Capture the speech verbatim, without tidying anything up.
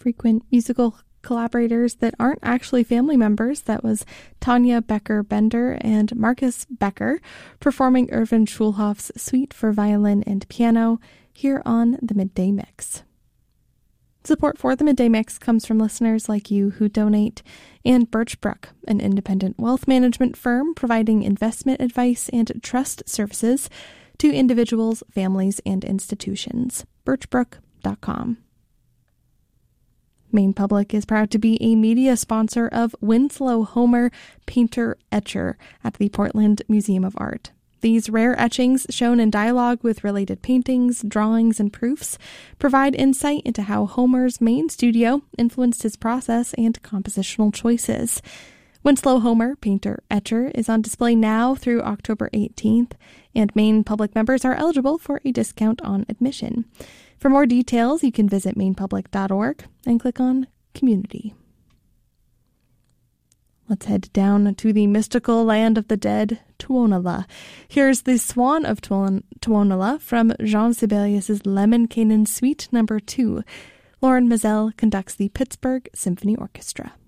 frequent musical collaborators that aren't actually family members. That was Tanya Becker-Bender and Marcus Becker performing Erwin Schulhoff's Suite for Violin and Piano here on the Midday Mix. Support for the Midday Mix comes from listeners like you who donate, and Birchbrook, an independent wealth management firm providing investment advice and trust services to individuals, families, and institutions. birchbrook dot com. Maine Public is proud to be a media sponsor of Winslow Homer Painter Etcher at the Portland Museum of Art. These rare etchings, shown in dialogue with related paintings, drawings, and proofs, provide insight into how Homer's Maine studio influenced his process and compositional choices. Winslow Homer Painter Etcher is on display now through October eighteenth, and Maine Public members are eligible for a discount on admission. For more details, you can visit maine public dot org and click on Community. Let's head down to the mystical land of the dead, Tuonela. Here's the Swan of Tuonela from Jean Sibelius' Lemminkainen Suite number two. Lauren Mazel conducts the Pittsburgh Symphony Orchestra.